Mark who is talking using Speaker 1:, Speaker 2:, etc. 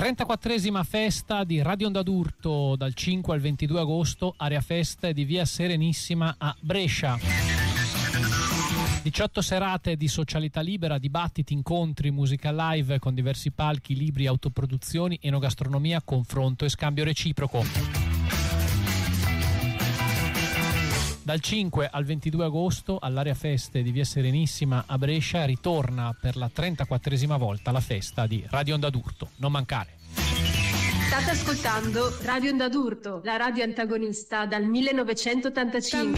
Speaker 1: 34esima festa di Radio Onda d'Urto dal 5 al 22 agosto, area feste di Via Serenissima a Brescia. 18 serate di socialità libera, dibattiti, incontri, musica live con diversi palchi, libri, autoproduzioni, enogastronomia, confronto e scambio reciproco. Dal 5 al 22 agosto all'area feste di Via Serenissima a Brescia ritorna per la 34esima volta la festa di Radio Onda d'Urto. Non mancare.
Speaker 2: State ascoltando Radio Onda d'Urto, la radio antagonista dal 1985.